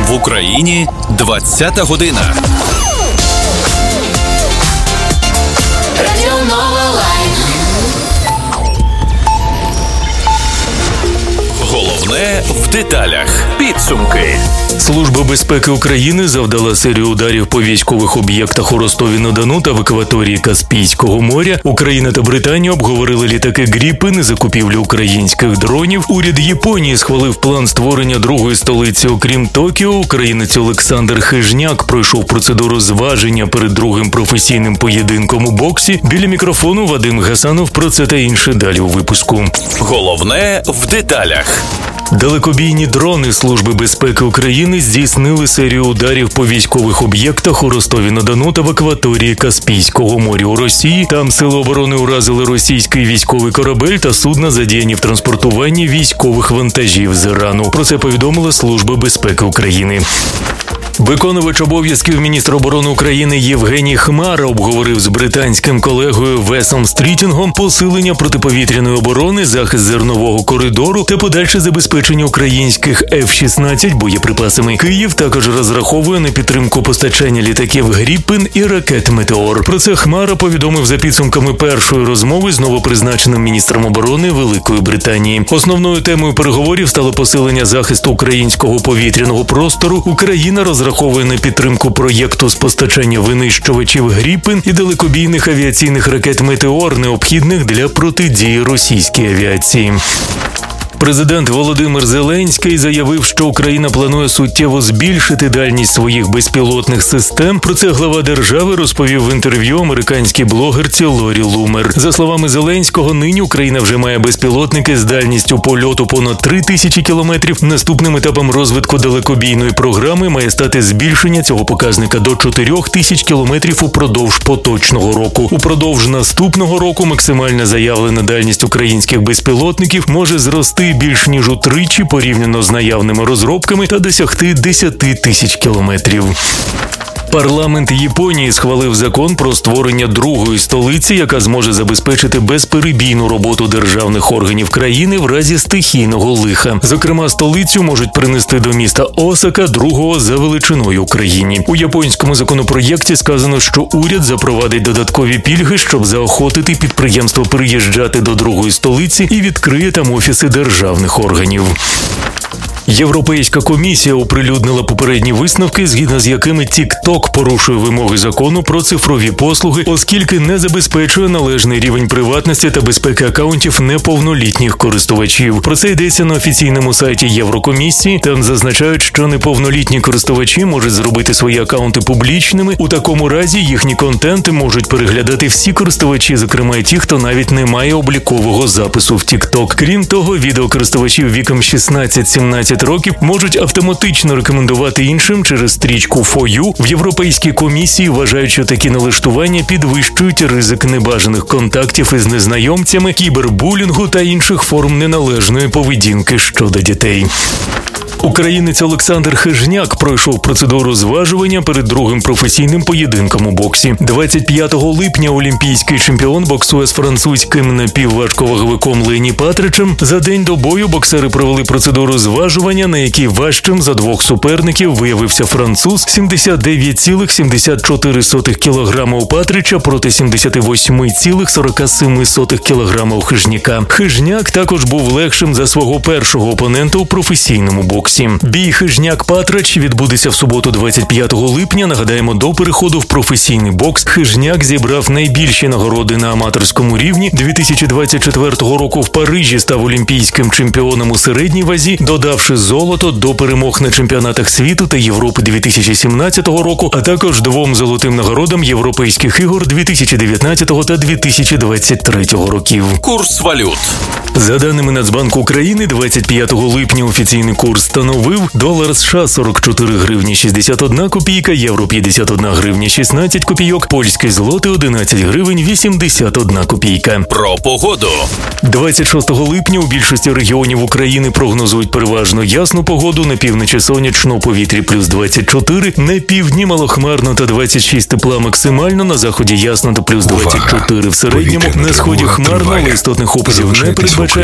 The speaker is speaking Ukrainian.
В Україні 20-та година. Головне в деталях. Підсумки. Служба безпеки України завдала серію ударів по військових об'єктах у Ростові-на-Дону та в акваторії Каспійського моря. Україна та Британія обговорили літаки «Гріпен» і закупівлю українських дронів. Уряд Японії схвалив план створення другої столиці, окрім Токіо. Українець Олександр Хижняк пройшов процедуру зваження перед другим професійним поєдинком у боксі. Біля мікрофону Вадим Гасанов. Про це та інше далі у випуску. Головне в деталях. Далекобійні дрони Служби безпеки України здійснили серію ударів по військових об'єктах у Ростові-на-Дону та в акваторії Каспійського моря у Росії. Там сили оборони уразили російський військовий корабель та судна, задіяні в транспортуванні військових вантажів з Ірану. Про це повідомила Служба безпеки України. Виконувач обов'язків міністра оборони України Євгеній Хмара обговорив з британським колегою Весом Стрітінгом посилення протиповітряної оборони, захист зернового коридору та подальше забезпечення українських F-16 боєприпасами. Київ також розраховує на підтримку постачання літаків «Гріпен» і ракет «Метеор». Про це Хмара повідомив за підсумками першої розмови з новопризначеним міністром оборони Великої Британії. Основною темою переговорів стало посилення захисту українського повітряного простору. Україна розраховує на підтримку проєкту з постачання винищувачів «Гріпен» і далекобійних авіаційних ракет «Метеор», необхідних для протидії російській авіації. Президент Володимир Зеленський заявив, що Україна планує суттєво збільшити дальність своїх безпілотних систем. Про це глава держави розповів в інтерв'ю американській блогерці Лорі Лумер. За словами Зеленського, нині Україна вже має безпілотники з дальністю польоту понад 3000 кілометрів. Наступним етапом розвитку далекобійної програми має стати збільшення цього показника до 4000 кілометрів упродовж поточного року. Упродовж наступного року максимальна заявлена дальність українських безпілотників може зрости більш ніж утричі порівняно з наявними розробками та досягти 10 тисяч кілометрів. Парламент Японії схвалив закон про створення другої столиці, яка зможе забезпечити безперебійну роботу державних органів країни в разі стихійного лиха. Зокрема, столицю можуть принести до міста Осака, другого за величиною в країні. У японському законопроєкті сказано, що уряд запровадить додаткові пільги, щоб заохотити підприємства переїжджати до другої столиці і відкриє там офіси державних органів. Європейська комісія оприлюднила попередні висновки, згідно з якими TikTok порушує вимоги закону про цифрові послуги, оскільки не забезпечує належний рівень приватності та безпеки акаунтів неповнолітніх користувачів. Про це йдеться на офіційному сайті Єврокомісії. Там зазначають, що неповнолітні користувачі можуть зробити свої акаунти публічними. У такому разі їхні контенти можуть переглядати всі користувачі, зокрема й ті, хто навіть не має облікового запису в TikTok. Крім того, відеокористувачів віком 16-17 років можуть автоматично рекомендувати іншим через стрічку For You. В Європейській комісії вважають, що такі налаштування підвищують ризик небажаних контактів із незнайомцями, кібербулінгу та інших форм неналежної поведінки щодо дітей. Українець Олександр Хижняк пройшов процедуру зважування перед другим професійним поєдинком у боксі. 25 липня олімпійський чемпіон боксує з французьким напівважковаговиком Лені Патричем. За день до бою боксери провели процедуру зважування, на якій важчим за двох суперників виявився француз. 79,74 кг у Патрича проти 78,47 кг у Хижняка. Хижняк також був легшим за свого першого опонента у професійному боксі. Бій Хижняк-Патрач відбудеться в суботу 25 липня. Нагадаємо, до переходу в професійний бокс Хижняк зібрав найбільші нагороди на аматорському рівні. 2024 року в Парижі став олімпійським чемпіоном у середній вазі, додавши золото до перемог на чемпіонатах світу та Європи 2017 року, а також 2 золотим нагородам Європейських ігор 2019 та 2023 років. Курс валют. За даними Нацбанку України, 25 липня офіційний курс становив долар США 44 гривні 61 копійка, євро 51 гривня 16 копійок, польський злотий 11 гривень 81 копійка. Про погоду. 26 липня у більшості регіонів України прогнозують переважно ясну погоду, на півночі сонячно, у повітрі плюс 24, на півдні малохмарно та 26 тепла максимально, на заході ясно та плюс 24 в середньому, на сході хмарно, але істотних опадів не передбачається.